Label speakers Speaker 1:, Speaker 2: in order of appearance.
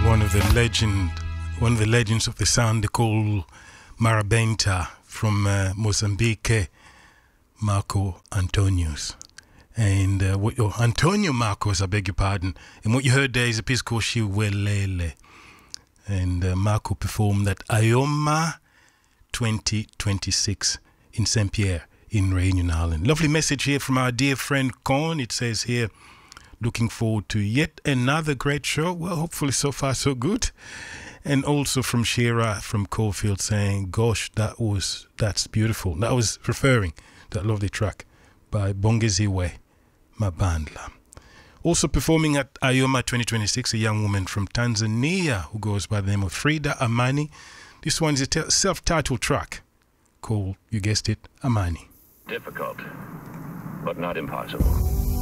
Speaker 1: one of the legends of the sound, they call Marabenta from Mozambique, Marco Antonius. And Antonio Marcos, I beg your pardon. And what you heard there is a piece called Shiwelele. And Marco performed at Ioma 2026 in St. Pierre in Réunion Island. Lovely message here from our dear friend Con. It says here, looking forward to yet another great show. Well, hopefully so far so good. And also from Shira from Caulfield saying, gosh, that's beautiful. That was referring to that lovely track by Bongeziwe Mabandla. Also performing at Ioma 2026, a young woman from Tanzania who goes by the name of Frida Amani. This one is a self-titled track called, you guessed it, Amani.
Speaker 2: Difficult, but not impossible.